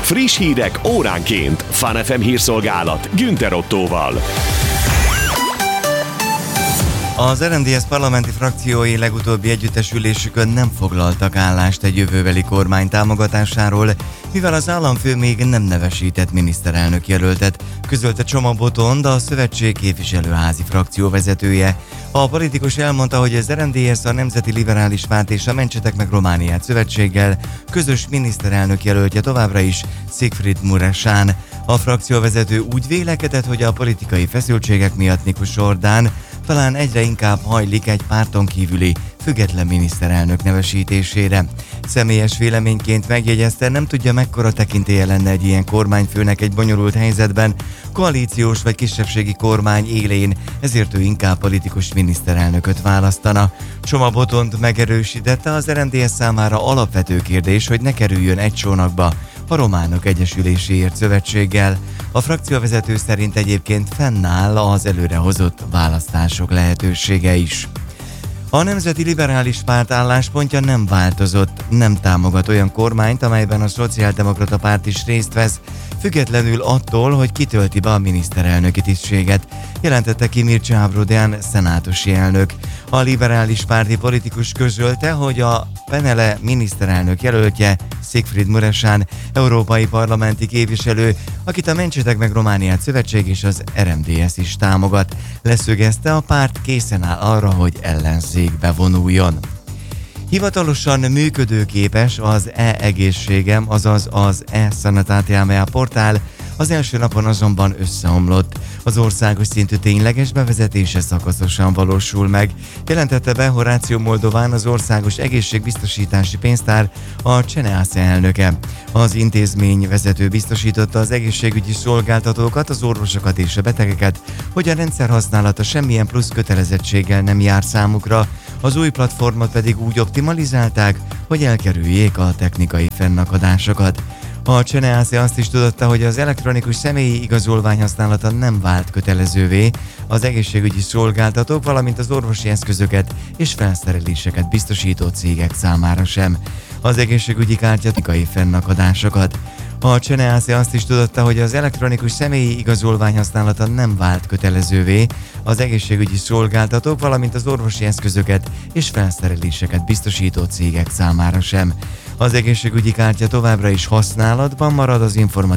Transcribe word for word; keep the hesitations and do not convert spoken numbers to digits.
Friss hírek óránként. Fun ef em hírszolgálat Günther Ottóval. Az er em dé es parlamenti frakciói legutóbbi együttesülésükön nem foglaltak állást egy jövőbeli kormány támogatásáról, mivel az államfő még nem nevesített miniszterelnök jelöltet, közölte Csoma Botond, a szövetség képviselőházi frakció vezetője. A politikus elmondta, hogy az er em dé es a Nemzeti Liberális Párt és a Mentsetek meg Romániát szövetséggel közös miniszterelnök jelöltje továbbra is Sigfried Mureșan. A frakcióvezető úgy vélekedett, hogy a politikai feszültségek miatt Nikus Orbán talán egyre inkább hajlik egy párton kívüli, független miniszterelnök nevesítésére. Személyes véleményként megjegyezte, nem tudja, mekkora tekintélye lenne egy ilyen kormányfőnek egy bonyolult helyzetben, koalíciós vagy kisebbségi kormány élén, ezért ő inkább politikus miniszterelnököt választana. Csoma Botond megerősítette, az er em dé es számára alapvető kérdés, hogy ne kerüljön egy csónakba a Románok Egyesüléséért szövetséggel. A frakcióvezető szerint egyébként fennáll az előrehozott választások lehetősége is. A Nemzeti Liberális Párt álláspontja nem változott, nem támogat olyan kormányt, amelyben a Szociáldemokrata Párt is részt vesz, függetlenül attól, hogy kitölti be a miniszterelnöki tisztséget, jelentette ki Mircea Ábrodean szenátusi elnök. A liberális párti politikus közölte, hogy a Penele miniszterelnök jelöltje Sigfried Mureșan, európai parlamenti képviselő, akit a Mentsetek meg Romániát szövetség és az er em dé es is támogat. Leszögezte, a párt készen áll arra, hogy ellenzékbe vonuljon. Hivatalosan működőképes az e-egészségem, azaz az e-Sanatátiámea portál, az első napon azonban összeomlott. Az országos szintű tényleges bevezetése szakaszosan valósul meg, jelentette be Horácio Moldován, az Országos Egészségbiztosítási Pénztár, a CENEASZE elnöke. Az intézmény vezető biztosította az egészségügyi szolgáltatókat, az orvosokat és a betegeket, hogy a rendszer használata semmilyen plusz kötelezettséggel nem jár számukra, az új platformot pedig úgy optimalizálták, hogy elkerüljék a technikai fennakadásokat. A CENEASZE azt is tudatta, hogy az elektronikus személyi igazolvány használata nem vált kötelezővé, az egészségügyi szolgáltatók, valamint az orvosi eszközöket és felszereléseket biztosító cégek számára sem. Az egészségügyi kártya technikai fennakadásokat. A CENEASZE azt is tudatta, hogy az elektronikus személyi igazolvány használata nem vált kötelezővé, az egészségügyi szolgáltatók, valamint az orvosi eszközöket és felszereléseket biztosító cégek számára sem. Az egészségügyi kártya továbbra is használatban marad, az informatikai